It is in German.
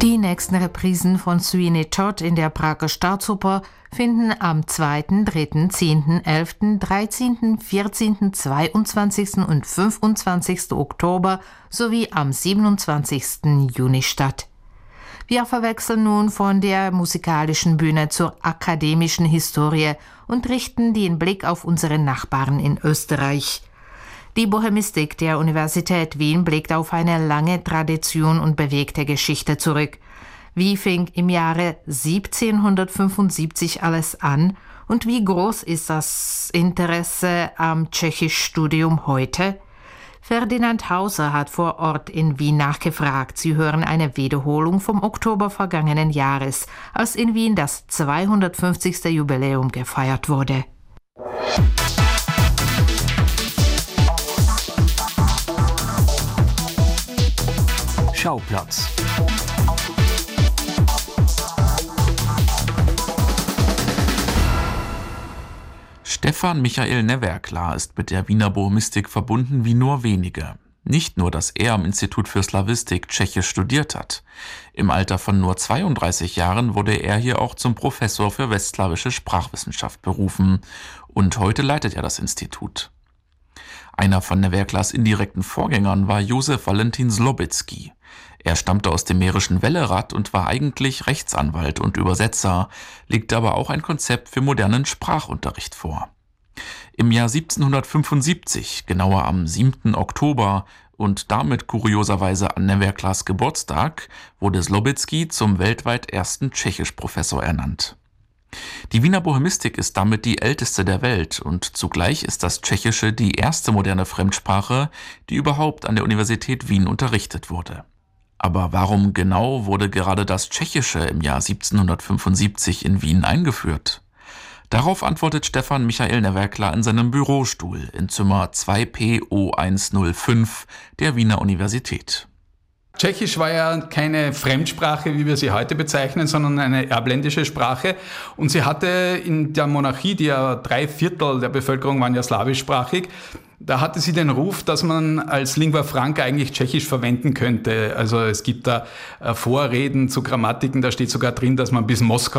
Die nächsten Reprisen von Sweeney Todd in der Prager Staatsoper finden am 2., 3., 10., 11., 13., 14., 22. und 25. Oktober sowie am 27. Juni statt. Wir verwechseln nun von der musikalischen Bühne zur akademischen Historie und richten den Blick auf unsere Nachbarn in Österreich. Die Bohemistik der Universität Wien blickt auf eine lange Tradition und bewegte Geschichte zurück. Wie fing im Jahre 1775 alles an und wie groß ist das Interesse am Tschechischstudium heute? Ferdinand Hauser hat vor Ort in Wien nachgefragt. Sie hören eine Wiederholung vom Oktober vergangenen Jahres, als in Wien das 250. Jubiläum gefeiert wurde. Schauplatz. Stefan Michael Neverkla ist mit der Wiener Bohemistik verbunden wie nur wenige. Nicht nur, dass er am Institut für Slawistik Tschechisch studiert hat. Im Alter von nur 32 Jahren wurde er hier auch zum Professor für westslawische Sprachwissenschaft berufen. Und heute leitet er das Institut. Einer von Neverklas indirekten Vorgängern war Josef Valentin Zlobitzky. Er stammte aus dem mährischen Wellerat und war eigentlich Rechtsanwalt und Übersetzer, legte aber auch ein Konzept für modernen Sprachunterricht vor. Im Jahr 1775, genauer am 7. Oktober und damit kurioserweise an Neverklas Geburtstag, wurde Zlobitzky zum weltweit ersten Tschechischprofessor ernannt. Die Wiener Bohemistik ist damit die älteste der Welt und zugleich ist das Tschechische die erste moderne Fremdsprache, die überhaupt an der Universität Wien unterrichtet wurde. Aber warum genau wurde gerade das Tschechische im Jahr 1775 in Wien eingeführt? Darauf antwortet Stefan Michael Neverkla in seinem Bürostuhl in Zimmer 2P0105 der Wiener Universität. Tschechisch war ja keine Fremdsprache, wie wir sie heute bezeichnen, sondern eine erbländische Sprache. Und sie hatte in der Monarchie, die ja 3/4 der Bevölkerung waren ja slawischsprachig, da hatte sie den Ruf, dass man als Lingua Franca eigentlich Tschechisch verwenden könnte. Also es gibt da Vorreden zu Grammatiken, da steht sogar drin, dass man bis Moskau